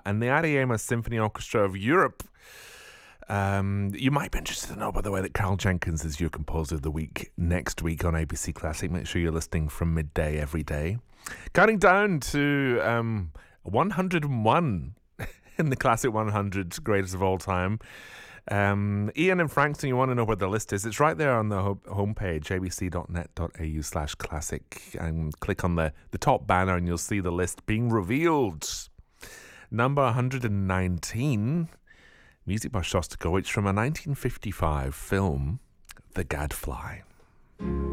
and the Ariema Symphony Orchestra of Europe. You might be interested to know, by the way, that Carl Jenkins is your composer of the week next week on ABC Classic. Make sure you're listening from midday every day. Counting down to 101 in the Classic 100 greatest of all time. Ian and Frankston, you want to know where the list is? It's right there on the homepage, abc.net.au/classic. And click on the top banner and you'll see the list being revealed. Number 119, music by Shostakovich from a 1955 film, The Gadfly.